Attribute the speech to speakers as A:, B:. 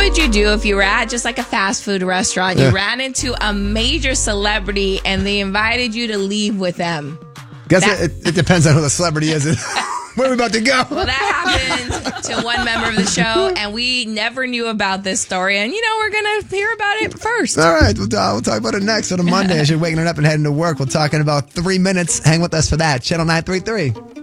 A: would you do if you were at just like a fast food restaurant? You ran into a major celebrity and they invited you to leave with them.
B: Guess it depends on who the celebrity is. Where are we about to go?
A: Well, that happened to one member of the show, and we never knew about this story. And, we're going to hear about it first.
B: All right. We'll talk about it next on a Monday as you're waking up and heading to work. We're talking about 3 minutes. Hang with us for that. Channel 933.